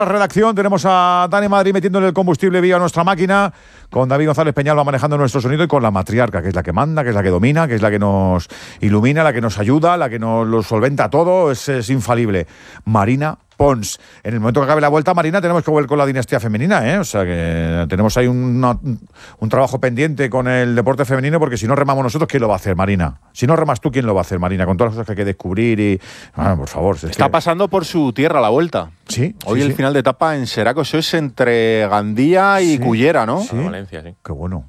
Redacción, tenemos a Dani Madrid metiéndole el combustible vía nuestra máquina, con David González Peñalba manejando nuestro sonido y con la matriarca, que es la que manda, que es la que domina, que es la que nos ilumina, la que nos ayuda, la que nos lo solventa todo, es infalible. Marina Pons. En el momento que acabe la vuelta, Marina, tenemos que volver con la dinastía femenina, ¿eh? O sea que tenemos ahí un trabajo pendiente con el deporte femenino, porque si no remamos nosotros, ¿quién lo va a hacer, Marina? Si no remas tú, ¿quién lo va a hacer, Marina? Con todas las cosas que hay que descubrir y... por favor. Está pasando por su tierra la vuelta. Sí. Hoy el final de etapa en Seraco, eso es entre Gandía y Cullera, ¿no? Sí. Valencia, sí. Qué bueno.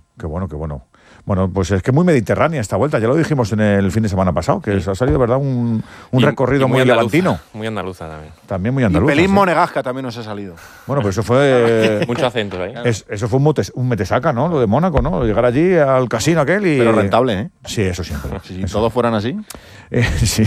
Bueno, pues es que muy mediterránea esta vuelta, ya lo dijimos en el fin de semana pasado, que ha salido, ¿verdad? Un recorrido muy levantino. Muy andaluza también. También muy andaluza. Y pelín monegasca también nos ha salido. Bueno, pues eso fue... Muchos acentos ahí. Eso fue un metesaca, ¿no? Lo de Mónaco, ¿no? Llegar allí al casino aquel y... Pero rentable, ¿eh? Sí, eso siempre. Si todos fueran así. Sí.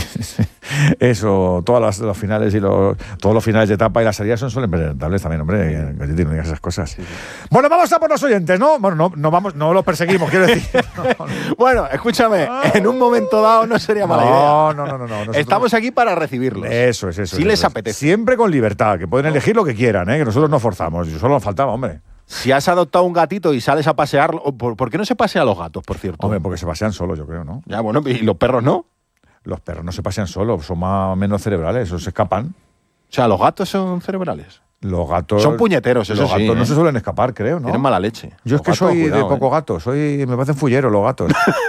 Eso, todas las finales y todos los finales de etapa y las salidas suelen ser rentables también, hombre. No digas esas cosas. Sí. Bueno, vamos a por los oyentes, ¿no? Bueno, no los perseguimos, quiero decir. No. Bueno, escúchame, en un momento dado no sería mala idea. No. Estamos aquí para recibirlos. Eso. Si les apetece. Siempre con libertad, que pueden elegir lo que quieran, ¿eh? Que nosotros no forzamos. Solo nos faltaba, hombre. Si has adoptado un gatito y sales a pasearlo, ¿por qué no se pasean los gatos, por cierto? Hombre, porque se pasean solos, yo creo, ¿no? Ya, bueno, ¿y los perros no? Los perros no se pasean solos, son más o menos cerebrales, o se escapan. O sea, los gatos son cerebrales. Los gatos... Son puñeteros, eso sí. Los gatos no se suelen escapar, creo, ¿no? Tienen mala leche. Yo es que soy de poco gato, me parecen fulleros los gatos.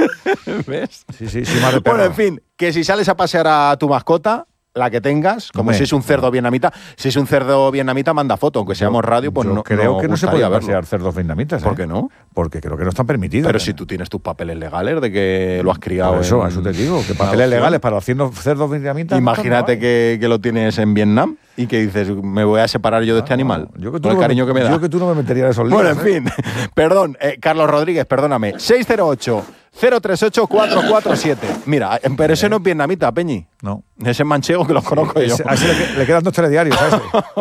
¿Ves? Sí, más de perro. Bueno, en fin, que si sales a pasear a tu mascota, la que tengas, como si es un cerdo vietnamita. Si es un cerdo vietnamita, manda foto, aunque seamos radio, pues no. Creo que no se puede pasear cerdos vietnamitas. ¿Por qué no? Porque creo que no están permitidos. Pero si tú tienes tus papeles legales de que lo has criado. Por eso te digo, que papeles legales para haciendo cerdos vietnamitas. Imagínate que lo tienes en Vietnam y que dices, me voy a separar yo de este animal. Yo que tú el cariño que me da. Yo que tú no me metería en esos líos. Bueno, en fin. Perdón, Carlos Rodríguez, perdóname. 608-038-447. Mira, pero ese no es vietnamita, Peñi. No. Ese es manchego que los conozco yo. A ese le quedan 2 telediarios, ¿sabes?